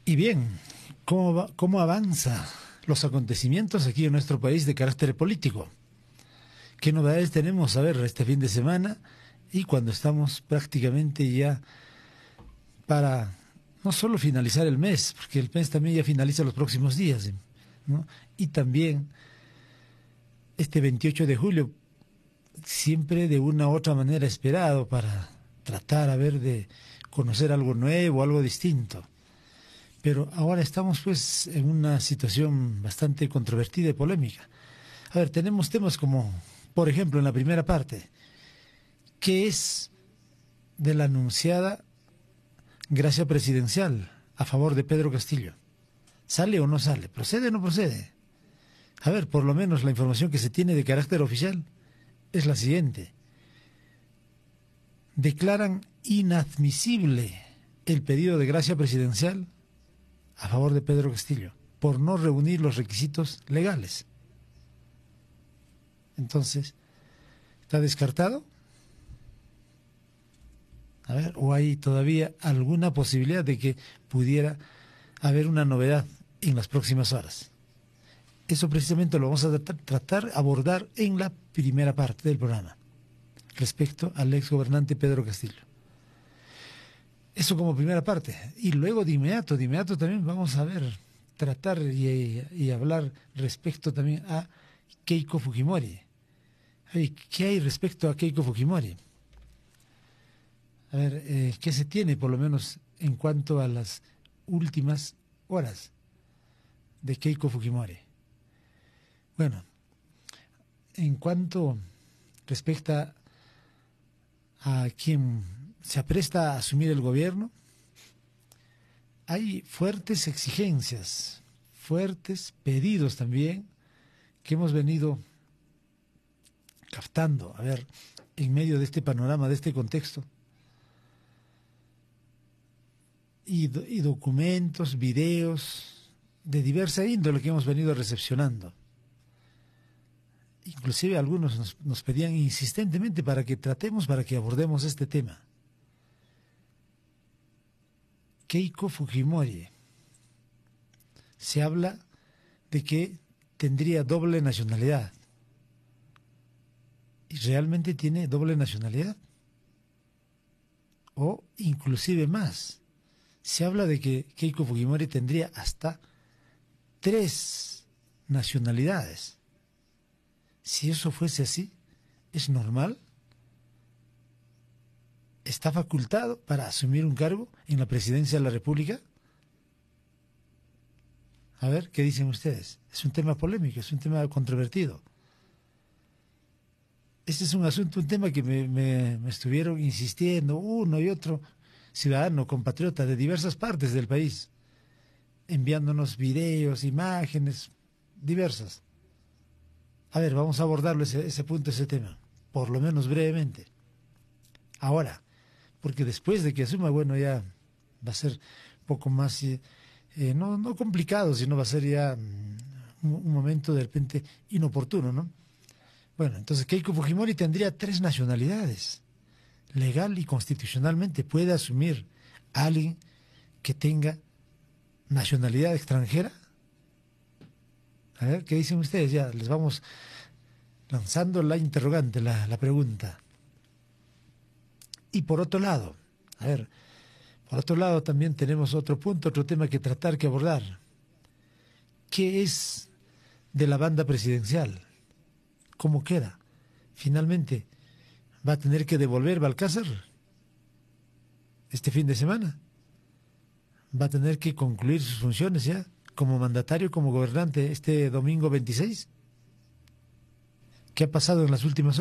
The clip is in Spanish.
Y bien, ¿cómo avanza los acontecimientos aquí en nuestro país de carácter político? ¿Qué novedades tenemos a ver este fin de semana y cuando estamos prácticamente ya para no solo finalizar el mes, porque el mes también ya finaliza los próximos días, ¿no? Y también este 28 de julio, siempre de una u otra manera esperado para tratar a ver de conocer algo nuevo, algo distinto. Pero ahora estamos pues en una situación bastante controvertida y polémica. A ver, tenemos temas como, por ejemplo, en la primera parte, ¿qué es de la anunciada gracia presidencial a favor de Pedro Castillo? ¿Sale o no sale? ¿Procede o no procede? A ver, por lo menos la información que se tiene de carácter oficial es la siguiente. Declaran inadmisible el pedido de gracia presidencial a favor de Pedro Castillo por no reunir los requisitos legales. Entonces, ¿está descartado? A ver, ¿o hay todavía alguna posibilidad de que pudiera haber una novedad en las próximas horas? Eso precisamente lo vamos a tratar, abordar en la primera parte del programa, respecto al ex gobernante Pedro Castillo. Eso como primera parte. Y luego de inmediato también vamos a ver, tratar y hablar respecto también a Keiko Fujimori. ¿Qué hay respecto a Keiko Fujimori? A ver, ¿qué se tiene por lo menos en cuanto a las últimas horas de Keiko Fujimori? Bueno, en cuanto respecta a quien se apresta a asumir el gobierno, hay fuertes exigencias, fuertes pedidos también que hemos venido captando, a ver, en medio de este panorama, de este contexto, y documentos, videos de diversa índole que hemos venido recepcionando. Inclusive algunos nos pedían insistentemente para que tratemos, para que abordemos este tema. Keiko Fujimori. Se habla de que tendría doble nacionalidad. ¿Y realmente tiene doble nacionalidad? O inclusive más. Se habla de que Keiko Fujimori tendría hasta 3 nacionalidades. Si eso fuese así, ¿es normal? ¿Está facultado para asumir un cargo en la presidencia de la República? A ver, ¿qué dicen ustedes? Es un tema polémico, es un tema controvertido. Este es un asunto, un tema que me estuvieron insistiendo uno y otro ciudadano, compatriota de diversas partes del país, enviándonos videos, imágenes diversas. A ver, vamos a abordarlo ese punto, ese tema, por lo menos brevemente. Ahora, porque después de que asuma, bueno, ya va a ser un poco más, no complicado, sino va a ser ya un momento de repente inoportuno, ¿no? Bueno, entonces Keiko Fujimori tendría 3 nacionalidades. Legal y constitucionalmente puede asumir a alguien que tenga nacionalidad extranjera. A ver, ¿qué dicen ustedes? Ya les vamos lanzando la interrogante, la pregunta. Y por otro lado, a ver, por otro lado también tenemos otro punto, otro tema que tratar, que abordar. ¿Qué es de la banda presidencial? ¿Cómo queda? Finalmente, ¿va a tener que devolver Balcázar este fin de semana? ¿Va a tener que concluir sus funciones ya como mandatario, como gobernante este domingo 26? ¿Qué ha pasado en las últimas horas?